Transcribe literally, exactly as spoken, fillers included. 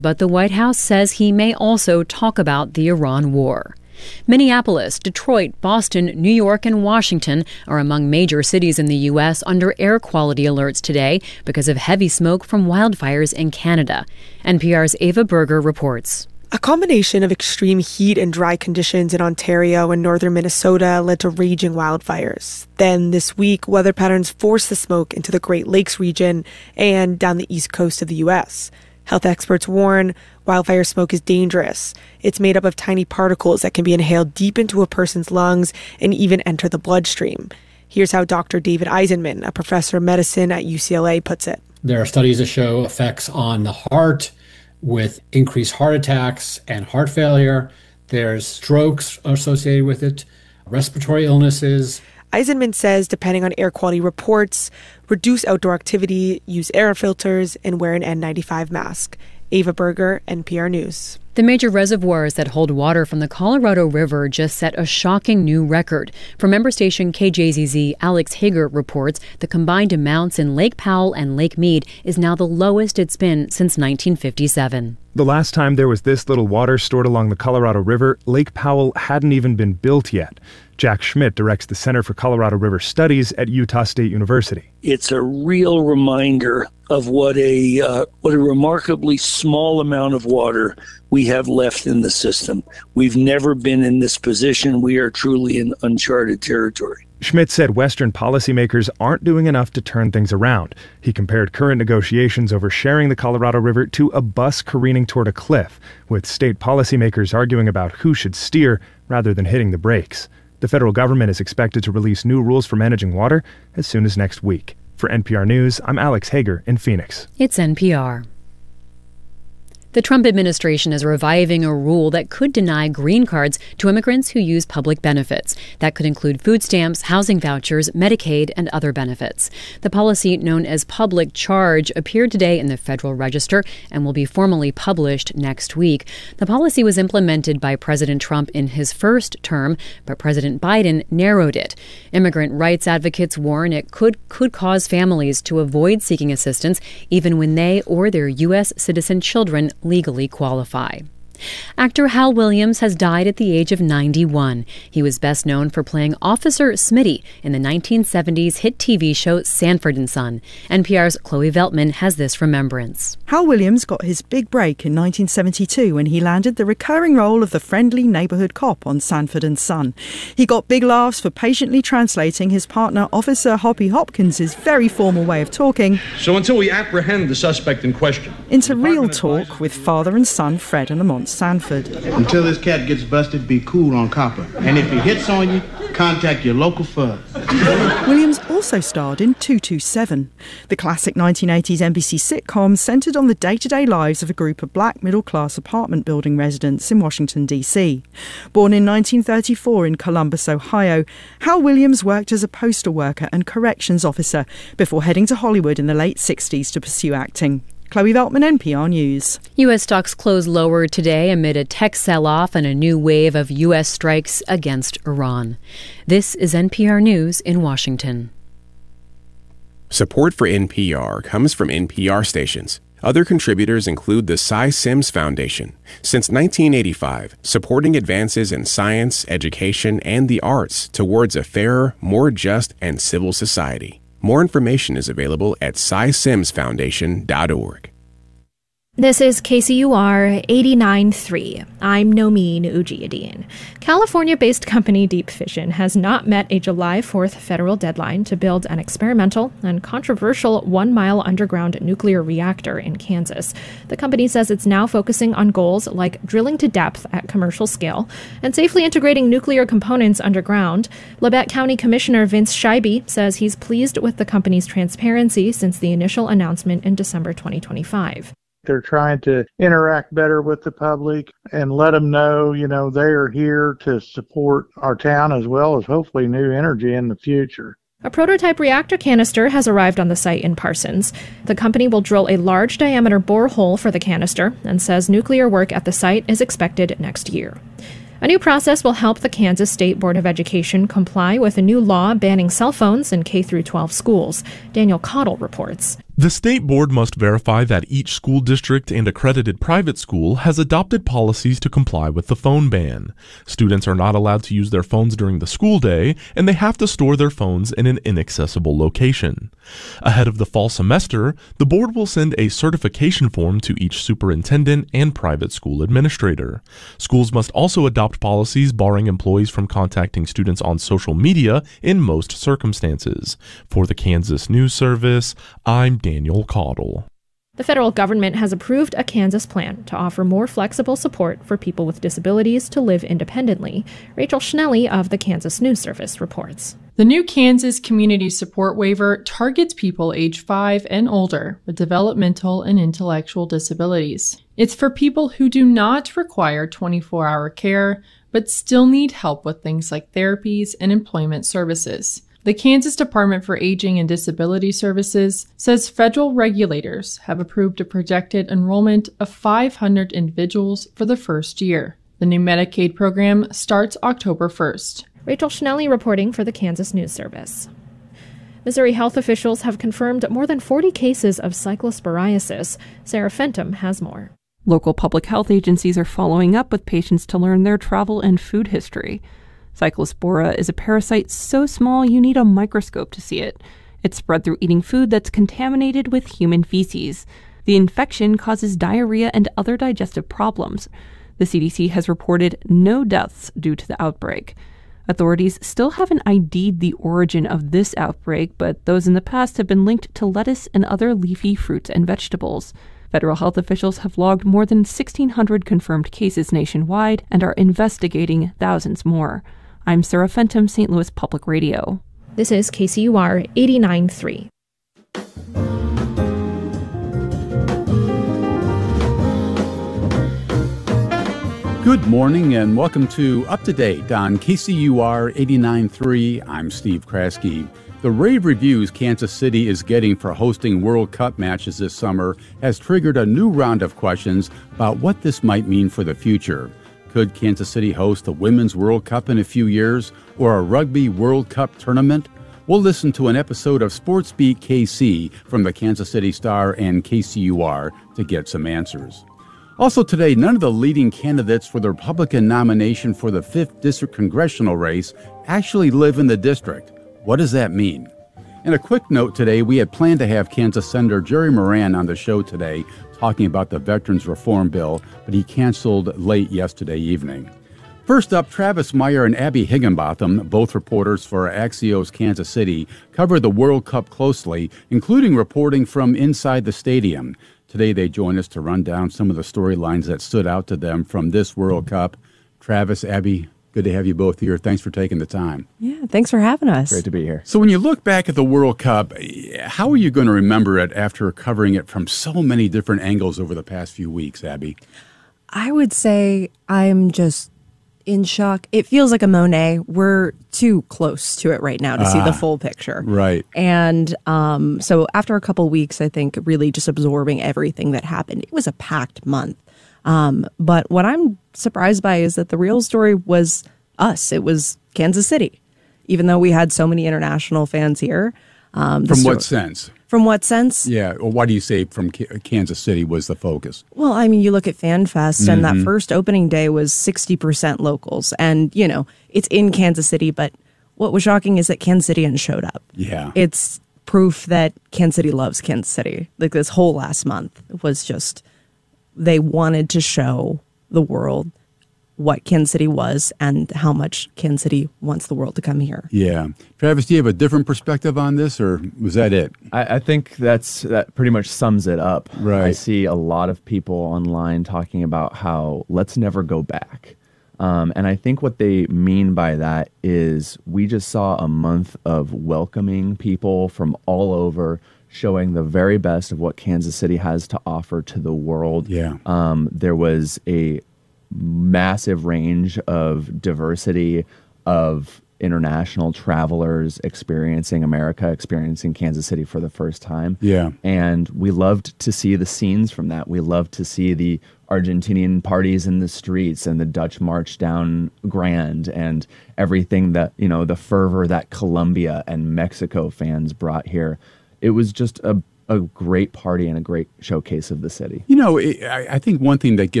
But the White House says he may also talk about the Iran war. Minneapolis, Detroit, Boston, New York, and Washington are among major cities in the U S under air quality alerts today because of heavy smoke from wildfires in Canada. N P R's Ava Berger reports. A combination of extreme heat and dry conditions in Ontario and northern Minnesota led to raging wildfires. Then this week, weather patterns forced the smoke into the Great Lakes region and down the east coast of the U S. Health experts warn wildfire smoke is dangerous. It's made up of tiny particles that can be inhaled deep into a person's lungs and even enter the bloodstream. Here's how Doctor David Eisenman, a professor of medicine at U C L A, puts it. There are studies that show effects on the heart with increased heart attacks and heart failure. There's strokes associated with it, respiratory illnesses. Eisenman says, depending on air quality reports, reduce outdoor activity, use air filters, and wear an N ninety-five mask. Ava Berger, N P R News. The major reservoirs that hold water from the Colorado River just set a shocking new record. From member station K J Z Z, Alex Hager reports the combined amounts in Lake Powell and Lake Mead is now the lowest it's been since nineteen fifty-seven. The last time there was this little water stored along the Colorado River, Lake Powell hadn't even been built yet. Jack Schmidt directs the Center for Colorado River Studies at Utah State University. It's a real reminder of what a uh, what a remarkably small amount of water we have left in the system. We've never been in this position. We are truly in uncharted territory. Schmidt said Western policymakers aren't doing enough to turn things around. He compared current negotiations over sharing the Colorado River to a bus careening toward a cliff, with state policymakers arguing about who should steer rather than hitting the brakes. The federal government is expected to release new rules for managing water as soon as next week. For N P R News, I'm Alex Hager in Phoenix. It's N P R. The Trump administration is reviving a rule that could deny green cards to immigrants who use public benefits. That could include food stamps, housing vouchers, Medicaid, and other benefits. The policy, known as public charge, appeared today in the Federal Register and will be formally published next week. The policy was implemented by President Trump in his first term, but President Biden narrowed it. Immigrant rights advocates warn it could, could cause families to avoid seeking assistance even when they or their U S citizen children legally qualify. Actor Hal Williams has died at the age of ninety-one. He was best known for playing Officer Smitty in the nineteen seventies hit T V show Sanford and Son. N P R's Chloe Veltman has this remembrance. Hal Williams got his big break in nineteen seventy-two when he landed the recurring role of the friendly neighborhood cop on Sanford and Son. He got big laughs for patiently translating his partner Officer Hoppy Hopkins' very formal way of talking. So until we apprehend the suspect in question, into real talk with father and son Fred and Lamont Sanford. Until this cat gets busted, be cool on copper. And if he hits on you, contact your local F U D. Williams also starred in two two seven. The classic nineteen eighties N B C sitcom centred on the day-to-day lives of a group of black middle-class apartment building residents in Washington, D C. Born in nineteen thirty-four in Columbus, Ohio, Hal Williams worked as a postal worker and corrections officer before heading to Hollywood in the late sixties to pursue acting. Chloe Veltman, N P R News. U S stocks closed lower today amid a tech sell-off and a new wave of U S strikes against Iran. This is N P R News in Washington. Support for N P R comes from N P R stations. Other contributors include the Cy Sims Foundation. Since nineteen eighty-five, supporting advances in science, education, and the arts towards a fairer, more just, and civil society. More information is available at cy sims foundation dot org. This is K C U R eighty-nine point three. I'm Nomeen Ujiyuddin. California-based company Deep Fission has not met a July fourth federal deadline to build an experimental and controversial one-mile underground nuclear reactor in Kansas. The company says it's now focusing on goals like drilling to depth at commercial scale and safely integrating nuclear components underground. Labette County Commissioner Vince Scheibe says he's pleased with the company's transparency since the initial announcement in December twenty twenty-five. They're trying to interact better with the public and let them know, you know, they are here to support our town as well as hopefully new energy in the future. A prototype reactor canister has arrived on the site in Parsons. The company will drill a large diameter borehole for the canister and says nuclear work at the site is expected next year. A new process will help the Kansas State Board of Education comply with a new law banning cell phones in K through twelve schools. Daniel Cottle reports. The state board must verify that each school district and accredited private school has adopted policies to comply with the phone ban. Students are not allowed to use their phones during the school day, and they have to store their phones in an inaccessible location. Ahead of the fall semester, the board will send a certification form to each superintendent and private school administrator. Schools must also adopt policies barring employees from contacting students on social media in most circumstances. For the Kansas News Service, I'm Daniel Caudle. The federal government has approved a Kansas plan to offer more flexible support for people with disabilities to live independently. Rachel Schnelly of the Kansas News Service reports. The new Kansas Community Support Waiver targets people age five and older with developmental and intellectual disabilities. It's for people who do not require twenty-four hour care, but still need help with things like therapies and employment services. The Kansas Department for Aging and Disability Services says federal regulators have approved a projected enrollment of five hundred individuals for the first year. The new Medicaid program starts October first. Rachel Schnelly reporting for the Kansas News Service. Missouri health officials have confirmed more than forty cases of cyclosporiasis. Sarah Fenton has more. Local public health agencies are following up with patients to learn their travel and food history. Cyclospora is a parasite so small you need a microscope to see it. It's spread through eating food that's contaminated with human feces. The infection causes diarrhea and other digestive problems. The C D C has reported no deaths due to the outbreak. Authorities still haven't I D'd the origin of this outbreak, but those in the past have been linked to lettuce and other leafy fruits and vegetables. Federal health officials have logged more than sixteen hundred confirmed cases nationwide and are investigating thousands more. I'm Sarah Fenton, Saint Louis Public Radio. This is K C U R eighty-nine point three. Good morning and welcome to Up to Date on K C U R eighty-nine point three. I'm Steve Kraske. The rave reviews Kansas City is getting for hosting World Cup matches this summer has triggered a new round of questions about what this might mean for the future. Could Kansas City host the Women's World Cup in a few years or a Rugby World Cup tournament? We'll listen to an episode of Sports Beat K C from the Kansas City Star and K C U R to get some answers. Also today, none of the leading candidates for the Republican nomination for the fifth District congressional race actually live in the district. What does that mean? And a quick note today, we had planned to have Kansas Senator Jerry Moran on the show today talking about the Veterans Reform Bill, but he canceled late yesterday evening. First up, Travis Meyer and Abby Higginbotham, both reporters for Axios Kansas City, cover the World Cup closely, including reporting from inside the stadium. Today they join us to run down some of the storylines that stood out to them from this World Cup. Travis, Abby, good to have you both here. Thanks for taking the time. Yeah, thanks for having us. Great to be here. So when you look back at the World Cup, how are you going to remember it after covering it from so many different angles over the past few weeks, Abby? I would say I'm just in shock. It feels like a Monet. We're too close to it right now to ah, see the full picture. Right. And um, so after a couple weeks, I think really just absorbing everything that happened, it was a packed month. Um, but what I'm surprised by is that the real story was us. It was Kansas City, even though we had so many international fans here. Um, from sto- what sense? From what sense? Yeah. Well, why do you say from K- Kansas City was the focus? Well, I mean, you look at FanFest, mm-hmm. and that first opening day was sixty percent locals. And, you know, it's in Kansas City, but what was shocking is that Kansas City showed up. Yeah. It's proof that Kansas City loves Kansas City. Like this whole last month was just, they wanted to show the world what Kansas City was and how much Kansas City wants the world to come here. Yeah. Travis, do you have a different perspective on this, or was that it? I, I think that's that pretty much sums it up. Right. I see a lot of people online talking about how let's never go back. Um, and I think what they mean by that is we just saw a month of welcoming people from all over, showing the very best of what Kansas City has to offer to the world. Yeah. Um, there was a massive range of diversity of international travelers experiencing America, experiencing Kansas City for the first time. Yeah. And we loved to see the scenes from that. We loved to see the Argentinian parties in the streets and the Dutch march down Grand and everything that, you know, the fervor that Colombia and Mexico fans brought here. It was just a a great party and a great showcase of the city. You know, I, I think one thing that gives